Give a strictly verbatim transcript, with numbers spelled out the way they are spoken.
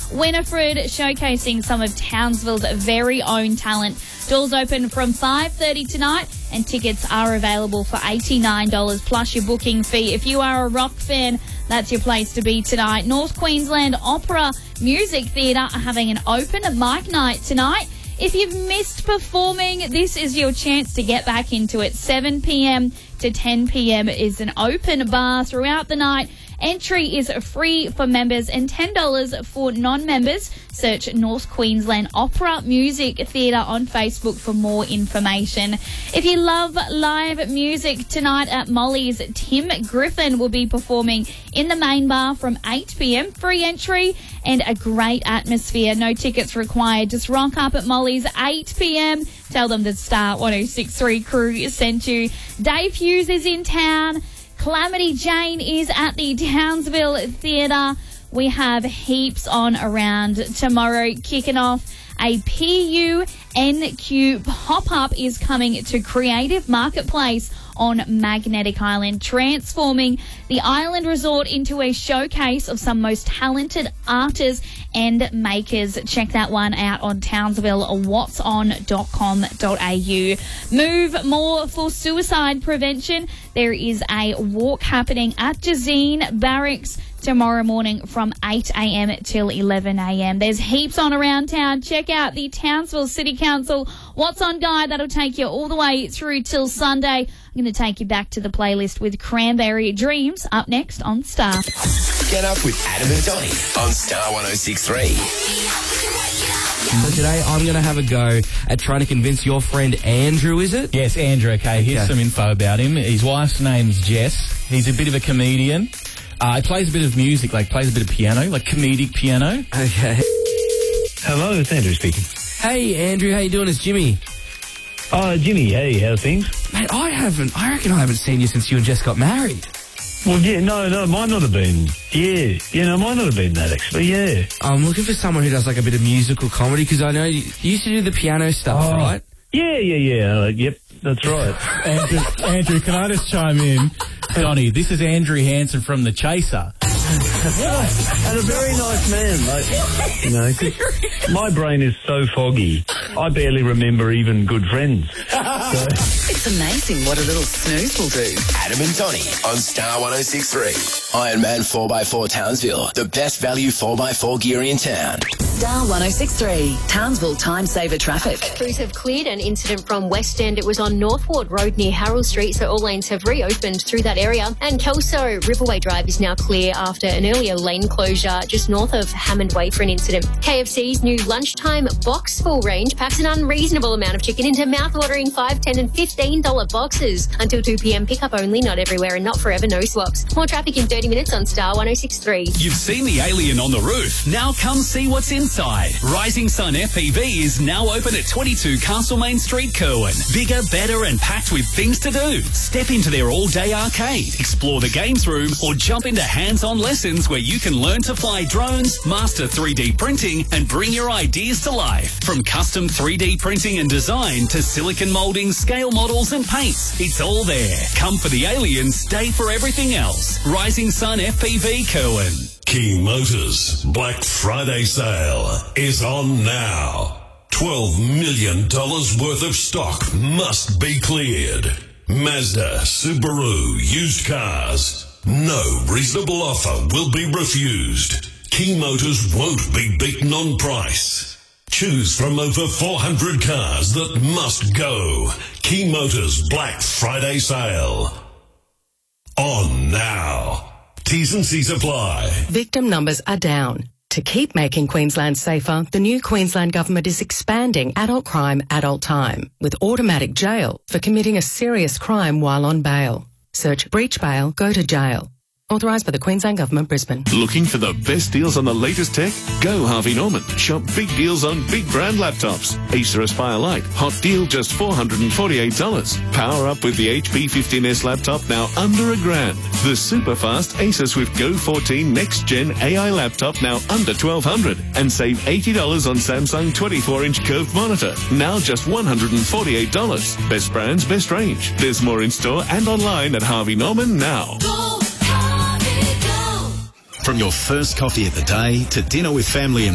Winifred, showcasing some of Townsville's very own talent. Doors open from five thirty tonight and tickets are available for eighty-nine dollars plus your booking fee. If you are a rock fan, that's your place to be tonight. North Queensland Opera Music Theatre are having an open mic night tonight. If you've missed performing, this is your chance to get back into it. seven p.m. to ten p.m. is an open bar throughout the night. Entry is free for members and ten dollars for non-members. Search North Queensland Opera Music Theatre on Facebook for more information. If you love live music, tonight at Molly's, Tim Griffin will be performing in the main bar from eight p.m. Free entry and a great atmosphere. No tickets required. Just rock up at Molly's eight p.m. Tell them the Star one oh six three crew sent you. Dave Hughes is in town. Calamity Jane is at the Townsville Theatre. We have heaps on around tomorrow. Kicking off, a P U N Q pop-up is coming to Creative Marketplace on Magnetic Island, transforming the island resort into a showcase of some most talented artists and makers. Check that one out on Townsville whats on dot com dot a u. Move more for suicide prevention. There is a walk happening at Jazeen Barracks tomorrow morning from eight a.m. till eleven a.m. There's heaps on around town. Check out the Townsville City Council What's On guide. That'll take you all the way through till Sunday. I'm going to take you back to the playlist with Cranberry Dreams up next on Star. Get up with Adam and Donny on Star one oh six three. So today I'm going to have a go at trying to convince your friend Andrew, is it? Yes, Andrew, okay. Here's Okay. some info about him. His wife's name's Jess. He's a bit of a comedian. Uh, he plays a bit of music, like plays a bit of piano, like comedic piano. Okay. Hello, it's Andrew speaking. Hey, Andrew, how you doing? It's Jimmy. Oh, Jimmy, hey, how's things? Mate, I haven't, I reckon I haven't seen you since you and Jess got married. Well, yeah, no, no, might not have been. Yeah, yeah, no, might not have been that, actually, yeah. I'm looking for someone who does like a bit of musical comedy because I know you, you used to do the piano stuff, Oh. right? Yeah, yeah, yeah, uh, yep, that's right. Andrew, Andrew, can I just chime in? Donny, this is Andrew Hansen from The Chaser. And a very nice man, like, you know, 'cause my brain is so foggy, I barely remember even good friends. So, It's amazing what a little snooze will do. Adam and Donny on Star one oh six three. Iron Man four by four Townsville, the best value four by four gear in town. Star one oh six three, Townsville Time Saver Traffic. Crews have cleared an incident from West End. It was on Northward Road near Harold Street, so all lanes have reopened through that area. And Kelso Riverway Drive is now clear after an earlier lane closure just north of Hammond Way for an incident. K F C's new lunchtime box full range packs an unreasonable amount of chicken into mouth-watering five, ten and fifteen dollar boxes. Until two p.m. pickup only, not everywhere and not forever, no swaps. More traffic in thirty minutes on Star one oh six three. You've seen the alien on the roof. Now come see what's inside. Rising Sun F P V is now open at twenty-two Castlemaine Street, Kerwin. Bigger, better and packed with things to do. Step into their all-day arcade, explore the games room or jump into hands-on lessons where you can learn to fly drones, master three D printing and bring your ideas to life. From custom three D printing and design to silicon moulding, scale models and paints, it's all there. Come for the aliens, stay for everything else. Rising Sun F P V, Kerwin. King Motors Black Friday sale is on now. twelve million dollars worth of stock must be cleared. Mazda, Subaru, used cars. No reasonable offer will be refused. King Motors won't be beaten on price. Choose from over four hundred cars that must go. King Motors Black Friday sale. On now. T's and C's apply. Victim numbers are down. To keep making Queensland safer, the new Queensland Government is expanding adult crime, adult time, with automatic jail for committing a serious crime while on bail. Search breach bail, go to jail. Authorised by the Queensland Government, Brisbane. Looking for the best deals on the latest tech? Go Harvey Norman. Shop big deals on big brand laptops. Acer Aspire Lite. Hot deal just four hundred forty-eight dollars. Power up with the H P fifteen S laptop now under a grand. The super fast Acer Swift Go fourteen Next Gen A I laptop now under twelve hundred dollars. And save eighty dollars on Samsung twenty-four inch curved monitor. Now just one hundred forty-eight dollars. Best brands, best range. There's more in store and online at Harvey Norman now. From your first coffee of the day to dinner with family and